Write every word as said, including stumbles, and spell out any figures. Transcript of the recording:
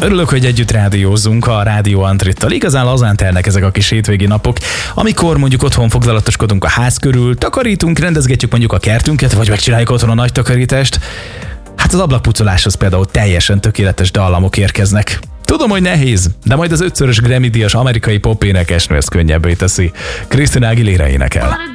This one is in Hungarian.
Örülök, hogy együtt rádiózunk a Rádió Antrittal. Igazán lazán telnek ezek a kis hétvégi napok, amikor mondjuk otthon foglalatoskodunk a ház körül, takarítunk, rendezgetjük mondjuk a kertünket, vagy megcsináljuk otthon a nagy takarítást. Hát az ablakpucoláshoz például teljesen tökéletes dallamok érkeznek. Tudom, hogy nehéz, de majd az ötszörös Grammy-díjas amerikai pop énekesnő ezt könnyebbé teszi. Christina Aguilera énekel.